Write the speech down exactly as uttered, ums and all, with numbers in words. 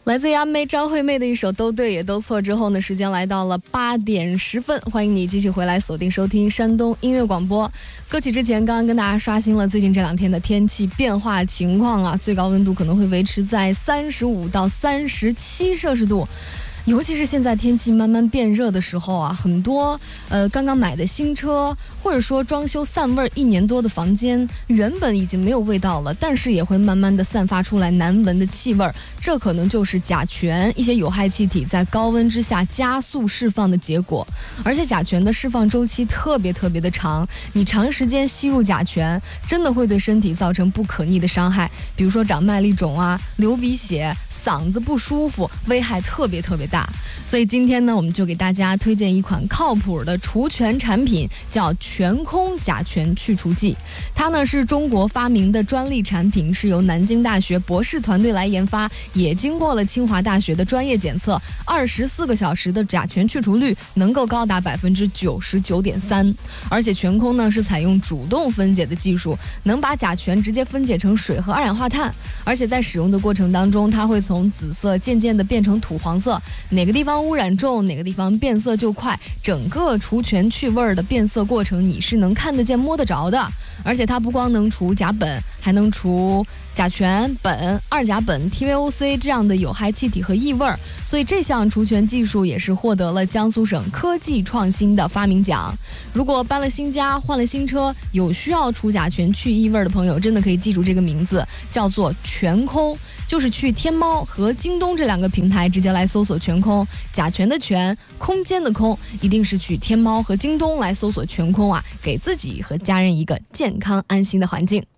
来自于阿妹张惠妹的一首都对也都错之后呢，时间来到了八点十分，欢迎你继续回来锁定收听山东音乐广播。歌曲之前刚刚跟大家刷新了最近这两天的天气变化情况啊，最高温度可能会维持在三十五到三十七摄氏度。尤其是现在天气慢慢变热的时候啊，很多呃刚刚买的新车，或者说装修散味一年多的房间，原本已经没有味道了，但是也会慢慢的散发出来难闻的气味，这可能就是甲醛一些有害气体在高温之下加速释放的结果。而且甲醛的释放周期特别特别的长，你长时间吸入甲醛，真的会对身体造成不可逆的伤害，比如说长麦粒肿啊、流鼻血、嗓子不舒服，危害特别特别大。所以今天呢，我们就给大家推荐一款靠谱的除醛产品，叫全空甲醛去除剂。它呢是中国发明的专利产品，是由南京大学博士团队来研发，也经过了清华大学的专业检测，二十四个小时的甲醛去除率能够高达百分之九十九点三。而且全空呢是采用主动分解的技术，能把甲醛直接分解成水和二氧化碳，而且在使用的过程当中，它会从紫色渐渐的变成土黄色。哪个地方污染重，哪个地方变色就快，整个除醛去味的变色过程你是能看得见摸得着的。而且它不光能除甲苯，还能除甲醛、苯、二甲苯、T V O C 这样的有害气体和异味，所以这项除醛技术也是获得了江苏省科技创新的发明奖。如果搬了新家、换了新车，有需要除甲醛去异味的朋友，真的可以记住这个名字，叫做全空。就是去天猫和京东这两个平台直接来搜索全空，甲醛的醛，空间的空，一定是去天猫和京东来搜索全空啊，给自己和家人一个健康安心的环境。